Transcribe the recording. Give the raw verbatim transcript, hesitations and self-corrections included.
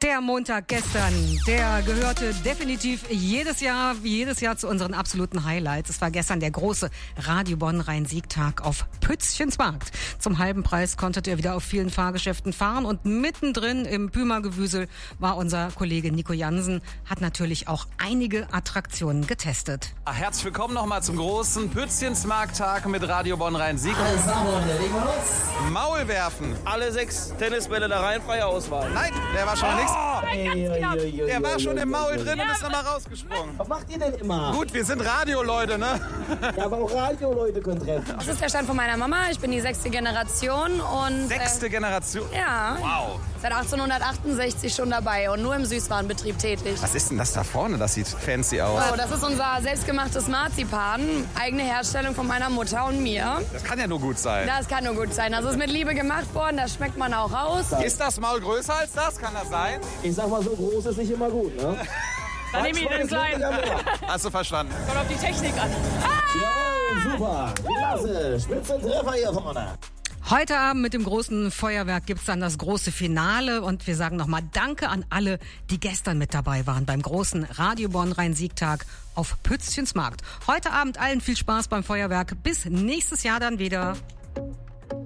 Der Montag gestern, der gehörte definitiv jedes Jahr, wie jedes Jahr zu unseren absoluten Highlights. Es war gestern der große Radio Bonn-Rhein-Sieg-Tag auf Pützchensmarkt. Zum halben Preis konntet ihr wieder auf vielen Fahrgeschäften fahren und mittendrin im Puma-Gewüsel war unser Kollege Nico Jansen, hat natürlich auch einige Attraktionen getestet. Herzlich willkommen nochmal zum großen Pützchensmarkt-Tag mit Radio Bonn-Rhein-Sieg. Alles klar, Freunde, legen wir los. Maul werfen. Alle sechs Tennisbälle da rein, freie Auswahl. Nein, der war schon mal nichts. Der Der war schon im Maul drin und ist nochmal rausgesprungen. Was macht ihr denn immer? Gut, wir sind Radio-Leute, ne? Ja, aber auch Radio-Leute können treffen. Das ist der Stand von meiner Mama. Ich bin die sechste Generation. und Sechste äh, Generation? Ja. Wow. Seit achtzehnhundertachtundsechzig schon dabei und nur im Süßwarenbetrieb tätig. Was ist denn das da vorne? Das sieht fancy aus. Oh, das ist unser selbstgemachtes Marzipan. Eigene Herstellung von meiner Mutter und mir. Das kann ja nur gut sein. Das kann nur gut sein. Das ist mit Liebe gemacht worden. Das schmeckt man auch raus. Ist das Maul größer als das? Kann das sein? Ich sag mal, so groß ist nicht immer gut, ne? Dann nehme ich den kleinen. Hast du verstanden? Kommt auf die Technik an. Jawohl, super. Klasse. Spitzentreffer hier vorne. Heute Abend mit dem großen Feuerwerk gibt's dann das große Finale und wir sagen nochmal Danke an alle, die gestern mit dabei waren beim großen Radio Bonn-Rhein-Sieg-Tag auf Pützchensmarkt. Heute Abend allen viel Spaß beim Feuerwerk. Bis nächstes Jahr dann wieder.